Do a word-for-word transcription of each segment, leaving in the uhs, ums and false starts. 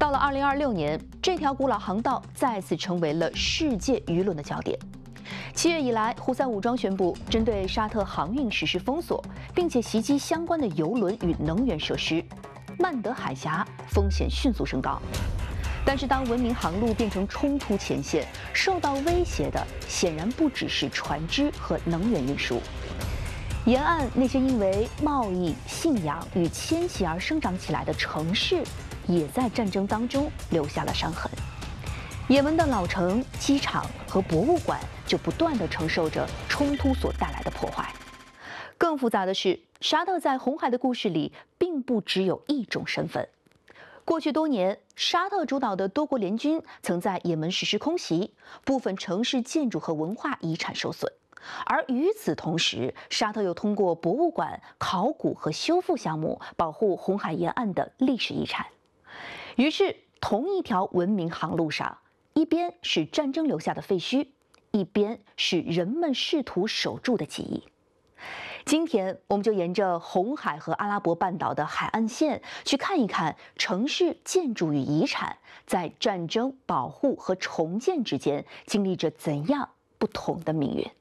到了二零二六年，这条古老航道再次成为了世界舆论的焦点。七月以来，胡塞武装宣布针对沙特航运实施封锁，并且袭击相关的油轮与能源设施，曼德海峡风险迅速升高。但是，当文明航路变成冲突前线，受到威胁的显然不只是船只和能源运输。沿岸那些因为贸易、信仰与迁徙而生长起来的城市，也在战争当中留下了伤痕。也门的老城、机场和博物馆就不断地承受着冲突所带来的破坏。更复杂的是，沙特在红海的故事里并不只有一种身份。过去多年，沙特主导的多国联军曾在也门实施空袭，部分城市建筑和文化遗产受损。而与此同时，沙特又通过博物馆、考古和修复项目保护红海沿岸的历史遗产。于是，同一条文明航路上，一边是战争留下的废墟，一边是人们试图守住的记忆。今天，我们就沿着红海和阿拉伯半岛的海岸线，去看一看城市建筑与遗产在战争、保护和重建之间经历着怎样不同的命运。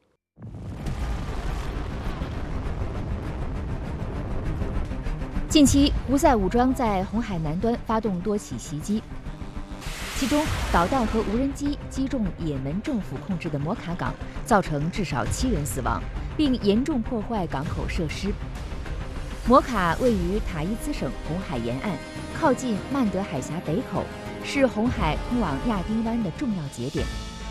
近期，胡塞武装在红海南端发动多起袭击，其中导弹和无人机击中也门政府控制的摩卡港，造成至少七人死亡，并严重破坏港口设施。摩卡位于塔伊兹省红海沿岸，靠近曼德海峡北口，是红海通往亚丁湾的重要节点。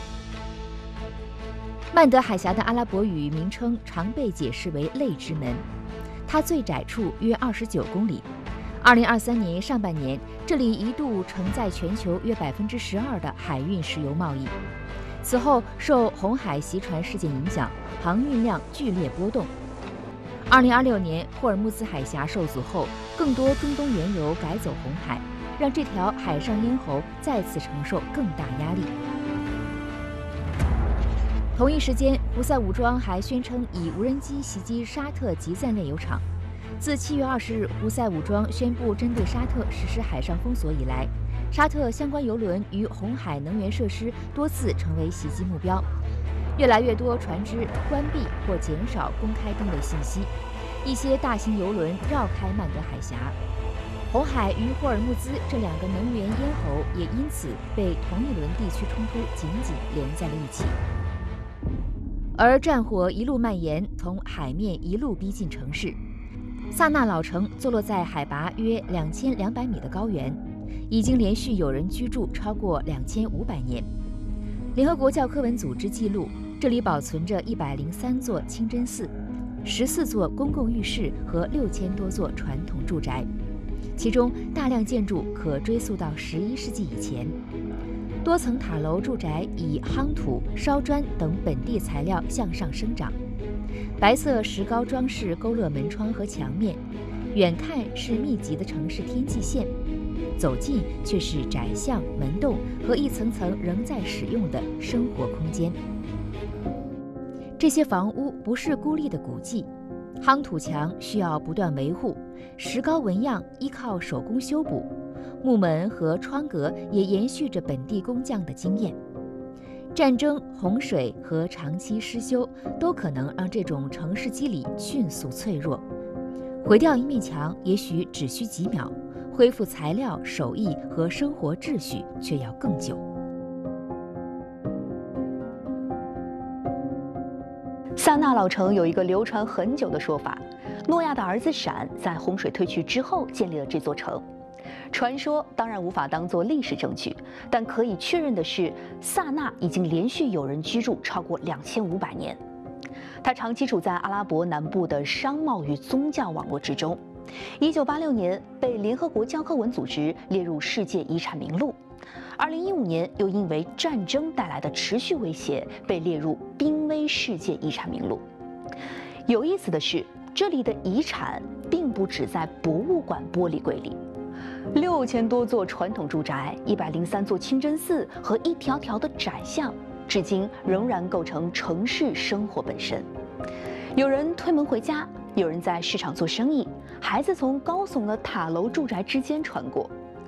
曼德海峡的阿拉伯语名称常被解释为泪之门，它最窄处约二十九公里。二零二三年上半年，这里一度承载全球约百分之十二的海运石油贸易。此后，受红海袭船事件影响，航运量剧烈波动。二零二六年，霍尔木兹海峡受阻后，更多中东原油改走红海，让这条海上咽喉再次承受更大压力。同一时间，胡塞武装还宣称以无人机袭击沙特集赞炼油厂。自七月二十日，胡塞武装宣布针对沙特实施海上封锁以来，沙特相关油轮与红海能源设施多次成为袭击目标。越来越多船只关闭或减少公开定位信息，一些大型油轮绕开曼德海峡。红海与霍尔木兹这两个能源咽喉也因此被同一轮地区冲突紧紧连在了一起。而战火一路蔓延，从海面一路逼近城市。萨那老城坐落在海拔约两千两百米的高原，已经连续有人居住超过两千五百年。联合国教科文组织记录，这里保存着一百零三座清真寺、十四座公共浴室和六千多座传统住宅，其中大量建筑可追溯到十一世纪以前。多层塔楼住宅以夯土、烧砖等本地材料向上生长，白色石膏装饰勾勒门窗和墙面，远看是密集的城市天际线，走近却是窄巷、门洞和一层层仍在使用的生活空间。这些房屋不是孤立的古迹，夯土墙需要不断维护，石膏纹样依靠手工修补，木门和窗格也延续着本地工匠的经验。战争、洪水和长期失修都可能让这种城市肌理迅速脆弱。毁掉一面墙也许只需几秒，恢复材料、手艺和生活秩序却要更久。 萨那老城有一个流传很久的说法，诺亚的儿子闪在洪水退去之后建立了这座城。传说当然无法当作历史证据，但可以确认的是，萨那已经连续有人居住超过两千五百年。它长期处在阿拉伯南部的商贸与宗教网络之中。一九八六年被联合国教科文组织列入世界遗产名录。二零一五年又因为战争带来的持续威胁被列入濒危世界遗产名录。有意思的是，这里的遗产并不只在博物馆玻璃柜里。六千多座传统住宅、一百零三座清真寺和一条条的窄巷，至今仍然构成城市生活本身。有人推门回家，有人在市场做生意，孩子从高耸的塔楼住宅之间穿过。